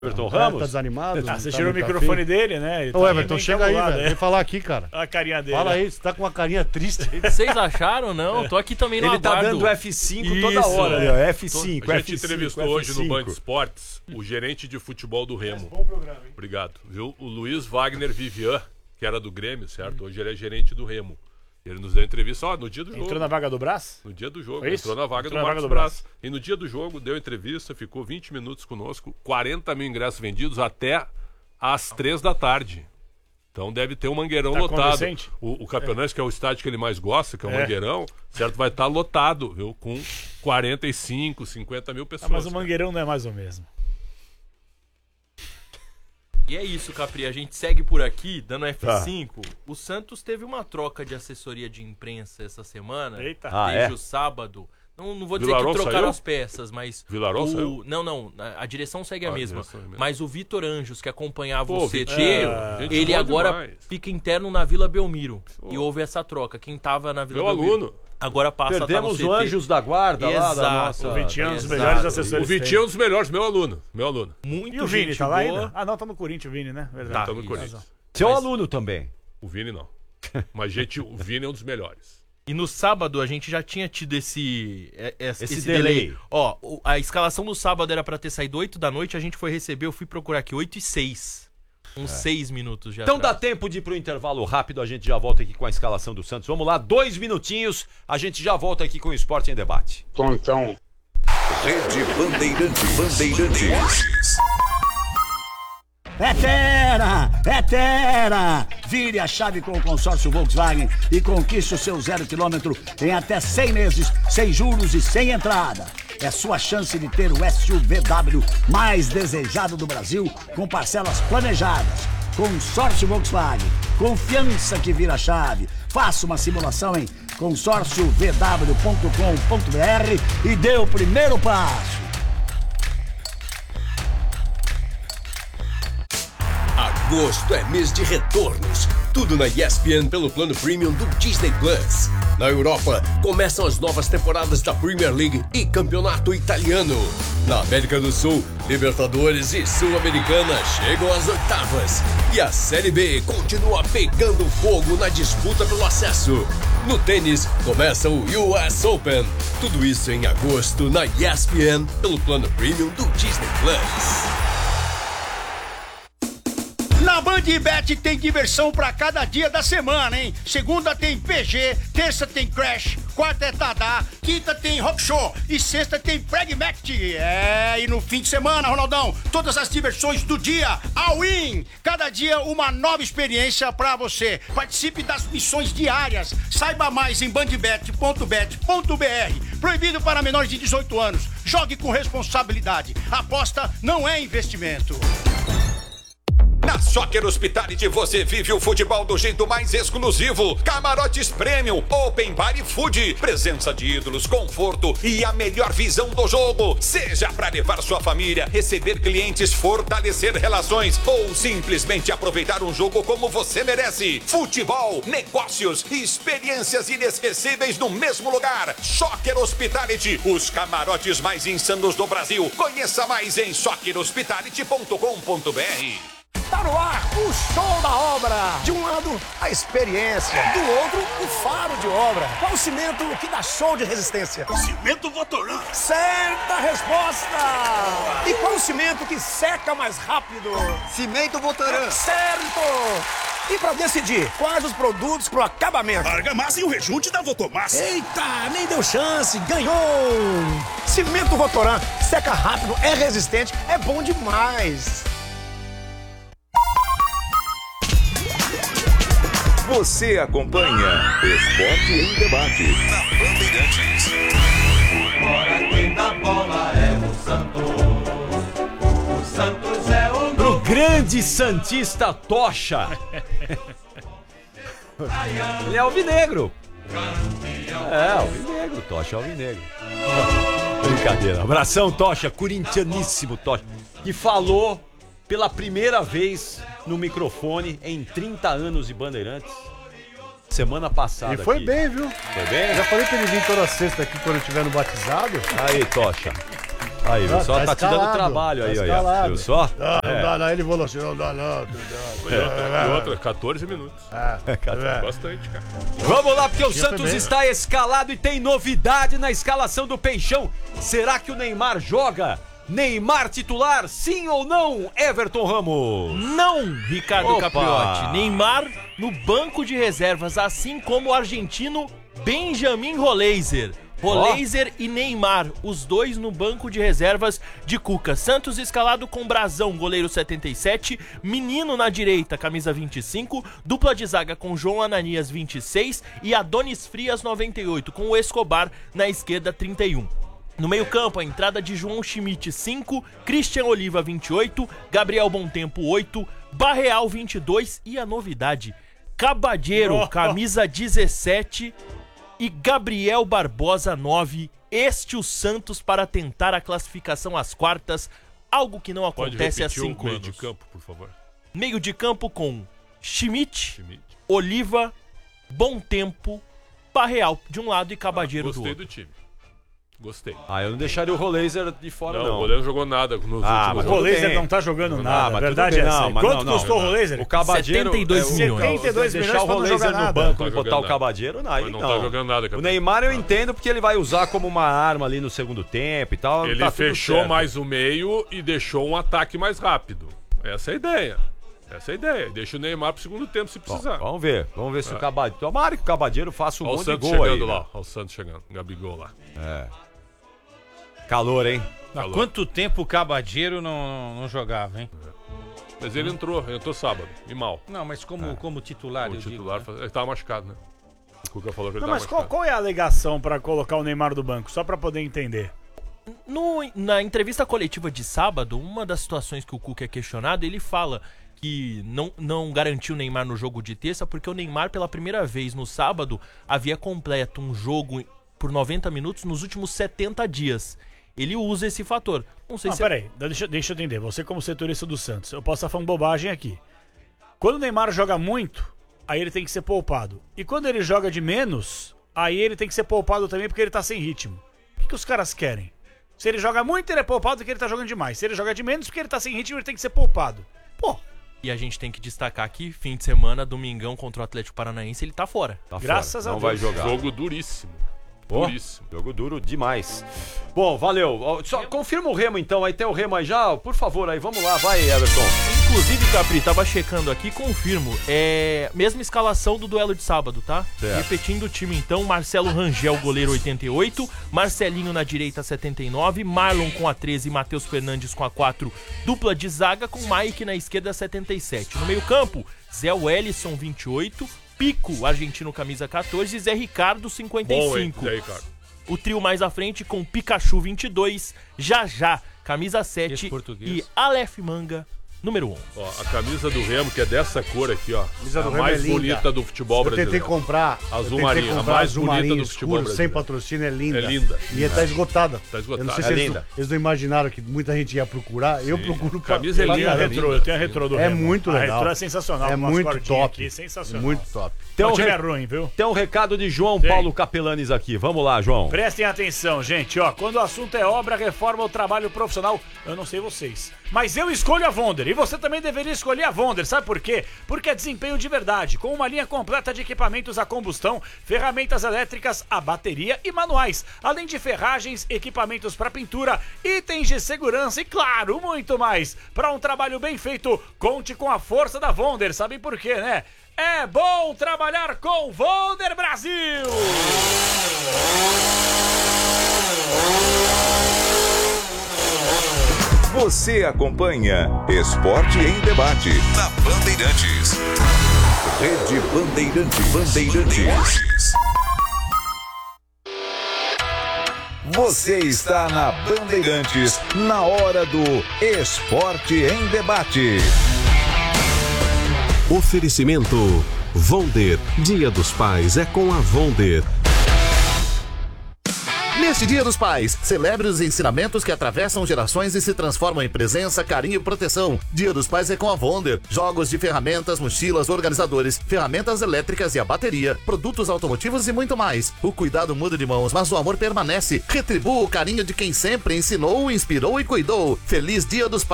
Everton Ramos? Tá desanimado? Você tirou o microfone dele, né? Ô, Everton, chega aí, velho. Vem falar aqui, cara. Olha a carinha dele. Fala aí, você tá com uma carinha triste aí. Vocês acharam? Não, tô aqui também no Ele tá aguardo. dando F5 toda hora. F5, A gente F5, entrevistou F5. hoje no Band Esportes o gerente de futebol do Remo. Bom programa, hein? Obrigado. Viu? O Luiz Wagner Vivian, que era do Grêmio, certo? Hoje ele é gerente do Remo. Ele nos deu entrevista, no dia do jogo. Entrou na vaga do Brás? No dia do jogo. Foi isso? Entrou na vaga Entrou do na Marcos vaga do Braz. E no dia do jogo, deu entrevista, ficou 20 minutos conosco, 40 mil ingressos vendidos até às 3 da tarde. Então deve ter um Mangueirão lotado. O Campeonato, que é o estádio que ele mais gosta, que é o Mangueirão, certo? Vai estar lotado, viu? Com 45, 50 mil pessoas. Mas o Mangueirão não é mais o mesmo. E é isso, Capri. A gente segue por aqui, dando F5. O Santos teve uma troca de assessoria de imprensa essa semana. Eita. Desde o sábado. Não vou dizer Vilaró que trocaram saiu? as peças, mas... Vilaró saiu? Não. A direção segue a mesma. direção é a mesma. Mas o Vitor Anjos, que acompanhava Pô, o CT, gente ele boa agora demais. fica interno na Vila Belmiro. E houve essa troca. Quem tava na Vila Meu Belmiro aluno. agora passa a estar no Perdemos CT. o Anjos da Guarda lá da Exato. nossa... O Vitinho é um dos Exato. melhores assessores. O Vitinho é um dos melhores, meu aluno. Meu aluno. Muito E o Vini, gente tá lá boa. ainda? Ah, não, tá no Corinthians o Vini, né? Verdade. Tá no isso. Corinthians. Seu Mas- aluno também. O Vini não. Mas, gente, o Vini é um dos melhores. E no sábado a gente já tinha tido esse delay. Ó, a escalação do sábado era pra ter saído 8 da noite, a gente foi receber, eu fui procurar aqui, 8h06. Uns 6 minutos já. Então dá atrás. tempo de ir pro intervalo rápido, a gente já volta aqui com a escalação do Santos. Vamos lá, 2 minutinhos, a gente já volta aqui com o Esporte em Debate. Então, Rede Bandeirantes. É Terra! Vire a chave com o consórcio Volkswagen e conquiste o seu 0 km em até 100 meses, sem juros e sem entrada. É sua chance de ter o SUVW mais desejado do Brasil, com parcelas planejadas. Consórcio Volkswagen. Confiança que vira chave. Faça uma simulação em consórciovw.com.br e dê o primeiro passo. Agosto é mês de retornos. Tudo na ESPN pelo plano premium do Disney Plus. Na Europa, começam as novas temporadas da Premier League e Campeonato Italiano. Na América do Sul, Libertadores e Sul-Americana chegam às oitavas. E a Série B continua pegando fogo na disputa pelo acesso. No tênis, começa o US Open. Tudo isso em agosto na ESPN pelo plano premium do Disney Plus. Na BandBet tem diversão pra cada dia da semana, hein? Segunda tem PG, terça tem Crash, quarta é Tadá, quinta tem Rock Show e sexta tem Pragmatic. E no fim de semana, Ronaldão, todas as diversões do dia, all-in. Cada dia uma nova experiência pra você. Participe das missões diárias. Saiba mais em bandbet.bet.br. Proibido para menores de 18 anos. Jogue com responsabilidade. Aposta não é investimento. Na Soccer Hospitality você vive o futebol do jeito mais exclusivo. Camarotes Premium, Open Bar e Food. Presença de ídolos, conforto e a melhor visão do jogo. Seja para levar sua família, receber clientes, fortalecer relações ou simplesmente aproveitar um jogo como você merece. Futebol, negócios e experiências inesquecíveis no mesmo lugar. Soccer Hospitality, os camarotes mais insanos do Brasil. Conheça mais em soccerhospitality.com.br. Tá no ar o show da obra. De um lado, a experiência. Do outro, o faro de obra. Qual o cimento que dá show de resistência? Cimento Votoran. Certa resposta! E qual o cimento que seca mais rápido? Cimento Votoran. Certo! E pra decidir quais os produtos pro acabamento? Argamassa e o rejunte da Votomassa. Eita, nem deu chance, ganhou! Cimento Votoran, seca rápido, é resistente, é bom demais! Você acompanha Esporte em Debate na Bandeirantes. Quem dá bola é o Santos. O Santos é o Pro grande santista Tocha. Ele é alvinegro. Alvinegro, Tocha é alvinegro. Brincadeira. Abração, Tocha, corintianíssimo Tocha, que falou pela primeira vez no microfone em 30 anos de Bandeirantes. Semana passada. E foi aqui. bem, viu? Foi bem? Já falei pra ele vir toda sexta aqui quando eu estiver no batizado. Aí, Tocha. Aí, viu só? Tá te dando escalado, trabalho aí, tá ó. escalado. Viu só? Não dá, não. Ele falou assim, não dá, não. E outra, 14 minutos. Bastante, cara. Vamos lá, porque o Tinha Santos também. está escalado e tem novidade na escalação do Peixão. Será que o Neymar joga? Neymar titular, sim ou não, Everton Ramos? Não, Ricardo Opa! Capriotti. Neymar no banco de reservas, assim como o argentino Benjamin Roleiser. Roleiser e Neymar, os dois no banco de reservas de Cuca. Santos escalado com Brazão, goleiro 77, Menino na direita, camisa 25, dupla de zaga com João Ananias 26 e Adonis Frias 98, com o Escobar na esquerda 31. No meio-campo, a entrada de João Schmidt 5, Christian Oliva 28, Gabriel Bontempo 8, Barreal 22 e a novidade, Cabadeiro, camisa 17 e Gabriel Barbosa 9. Este o Santos para tentar a classificação às quartas, algo que não Pode acontece há repetir 5 o meio anos. de campo, por favor. Meio de campo com Schmidt, Oliva, Bontempo, Barreal de um lado e Cabadeiro do Gostei outro. do time. Gostei. Eu não deixaria o Roleiser de fora, não. O goleiro não jogou nada nos últimos O anos. Roleiser não tá jogando nada, mas a verdade tudo é bem, essa. não, mas Quanto não, custou o Roleiser? O Cabadeiro... 72 milhões. 72 deixar milhões o pra não Roleiser jogar no nada. banco Não e tá botar jogando o Cabadeiro, não, aí Mas não não. tá jogando nada, O cara. Neymar eu entendo porque ele vai usar como uma arma ali no segundo tempo e tal. Ele tá tudo fechou certo. mais o meio e deixou um ataque mais rápido. Essa é a ideia. Deixa o Neymar pro segundo tempo se precisar. Vamos ver se o Cabadeiro... Tomara que o Cabadeiro faça um Olha o monte de Santos gol aí. chegando né? lá. Olha o Santos chegando. Gabigol lá. Calor, hein? Há quanto tempo o Cabadeiro não jogava, hein? Mas ele entrou sábado. E mal. Não, mas como titular, O eu titular, digo, né? ele tava machucado, né? O Cuca falou que ele Não, tava mas machucado. qual é a alegação pra colocar o Neymar do banco? Só pra poder entender. Na entrevista coletiva de sábado, uma das situações que o Cuca é questionado, ele fala que não garantiu o Neymar no jogo de terça, porque o Neymar, pela primeira vez no sábado, havia completo um jogo por 90 minutos nos últimos 70 dias. Ele usa esse fator. Não sei se... Peraí, deixa eu entender. Você como setorista do Santos, eu posso estar falando bobagem aqui. Quando o Neymar joga muito, aí ele tem que ser poupado. E quando ele joga de menos, aí ele tem que ser poupado também porque ele tá sem ritmo. O que os caras querem? Se ele joga muito, ele é poupado porque ele tá jogando demais. Se ele joga de menos, porque ele tá sem ritmo, ele tem que ser poupado. Pô, E a gente tem que destacar que fim de semana, domingão contra o Atlético Paranaense, ele tá fora. Tá Graças fora. a Não Deus. vai jogar. Jogo duríssimo. Pô, Duríssimo. jogo duro demais. Bom, valeu. Só confirma o Remo então, aí tem o Remo aí já, por favor, aí vamos lá, vai Everton. Inclusive, Capri, tava checando aqui, confirmo. Mesma escalação do duelo de sábado, tá? Certo. Repetindo o time então, Marcelo Rangel, goleiro 88, Marcelinho na direita 79, Marlon com a 13 e Matheus Fernandes com a 4, dupla de zaga com Mike na esquerda 77. No meio campo, Zé Wellison 28, Pico, argentino camisa 14 e Zé Ricardo 55. Bom, hein, Zé Ricardo. O trio mais à frente com Pikachu 22, Jajá, camisa 7 e Aleph Manga, número 11. Ó, a camisa do Remo, que é dessa cor aqui, ó. Camisa É do a Remo mais é linda. bonita do futebol Eu brasileiro. tentei comprar. Azul marinho, a mais bonita do futebol escuro, sem brasileiro. patrocínio, é linda. É linda. E tá esgotada. Tá esgotada. Eu não sei se É eles, linda. eles não imaginaram que muita gente ia procurar. Eu procuro pra... Camisa é pra linda, caramba. Retrô, eu tenho a retrô do É Remo. muito A legal. retrô é sensacional. É com umas muito cordinhas top. aqui, sensacional. Muito top. Tem Não um, tiver ruim, viu? tem um recado de João Tem. Paulo Capelanes aqui. Vamos lá, João. Prestem atenção, gente, ó, quando o assunto é obra, reforma ou trabalho profissional, eu não sei vocês, mas eu escolho a Vonder, e você também deveria escolher a Vonder, sabe por quê? Porque é desempenho de verdade, com uma linha completa de equipamentos a combustão, ferramentas elétricas, a bateria e manuais, além de ferragens, equipamentos para pintura, itens de segurança e, claro, muito mais. Para um trabalho bem feito, conte com a força da Vonder, sabem por quê, né? É bom trabalhar com Vonder Brasil! Você acompanha Esporte em Debate na Bandeirantes. Rede Bandeirantes. Você está na Bandeirantes, na hora do Esporte em Debate. Oferecimento Vonder. Dia dos Pais é com a Vonder. Neste Dia dos Pais, celebre os ensinamentos que atravessam gerações e se transformam em presença, carinho e proteção. Dia dos Pais é com a Wonder. Jogos de ferramentas, mochilas, organizadores, ferramentas elétricas e a bateria, produtos automotivos e muito mais. O cuidado muda de mãos, mas o amor permanece. Retribua o carinho de quem sempre ensinou, inspirou e cuidou. Feliz Dia dos Pais.